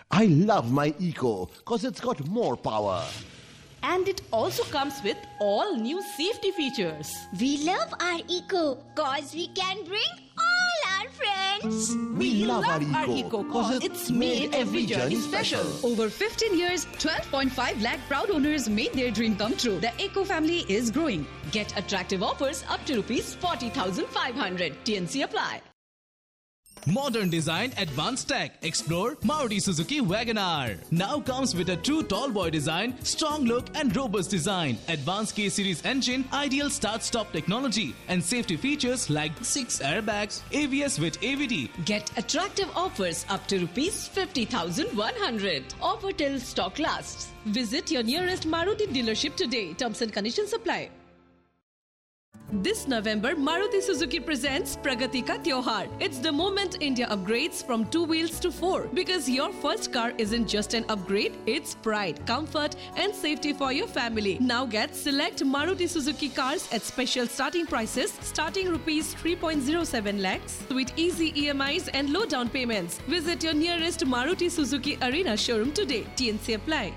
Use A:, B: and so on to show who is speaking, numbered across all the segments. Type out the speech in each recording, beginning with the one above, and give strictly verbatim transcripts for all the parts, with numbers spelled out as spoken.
A: I love my Eco because it's got more power.
B: And it also comes with all new safety features.
C: We love our Eco cause we can bring all our friends.
A: We, love, our
B: our
A: Eco
B: Eco
A: because
B: cause it's made every journey special.
D: Over fifteen years, twelve point five lakh proud owners made their dream come true. The Eco family is growing.
B: Get attractive offers up to rupees forty thousand five hundred. T N C apply.
E: Modern design, advanced tech. Explore Maruti Suzuki WagonR. Now comes with a true tall boy design, strong look and robust design. Advanced K-series engine, ideal start-stop technology and safety features like six airbags, A B S with A V D.
B: Get attractive offers up to rupees fifty thousand one hundred. Offer till stock lasts. Visit your nearest Maruti dealership today. Terms and conditions apply. This November, Maruti Suzuki presents Pragati Ka Tyohar. It's the moment India upgrades from two wheels to four. Because your first car isn't just an upgrade, it's pride, comfort and safety for your family. Now get select Maruti Suzuki cars at special starting prices starting rupees three point zero seven lakhs with easy E M Is and low down payments. Visit your nearest Maruti Suzuki Arena showroom today. T N C apply.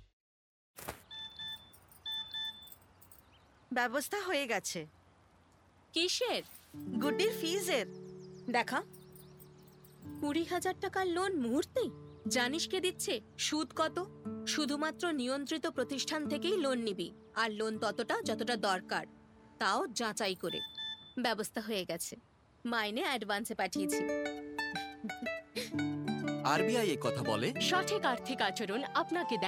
F: ব্যবস্থা হয়ে গেছে।
G: কিসের?
F: গুড্ডির ফিজের।
G: দেখা কুড়ি হাজার টাকার loan মুহূর্তেই। জানিস কে দিচ্ছে? সুদ কত? শুধুমাত্র নিয়ন্ত্রিত প্রতিষ্ঠান থেকেই লোন নিবি, আর লোন ততটা যতটা দরকার, তাও যাচাই করে। ব্যবস্থা হয়ে গেছে, মাইনে অ্যাডভান্সে পাঠিয়েছি।
H: আরবিআই এই কথা বলে,
G: সঠিক আর্থিক আচরণ আপনাকে দেয়